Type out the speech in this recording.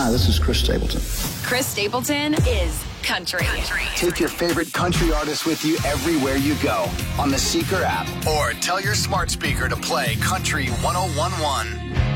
Hi, this is Chris Stapleton. Chris Stapleton is country. Take your favorite country artist with you everywhere you go on the Seeker app or tell your smart speaker to play Country 1011.